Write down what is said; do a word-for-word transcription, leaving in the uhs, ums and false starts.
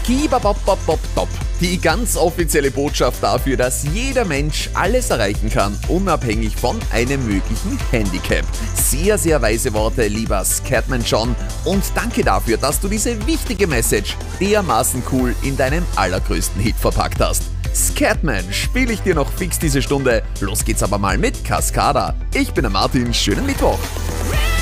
Skibababababab. Die ganz offizielle Botschaft dafür, dass jeder Mensch alles erreichen kann, unabhängig von einem möglichen Handicap. Sehr, sehr weise Worte, lieber Scatman John. Und danke dafür, dass du diese wichtige Message dermaßen cool in deinem allergrößten Hit verpackt hast. Scatman spiele ich dir noch fix diese Stunde. Los geht's aber mal mit Cascada. Ich bin der Martin, schönen Mittwoch.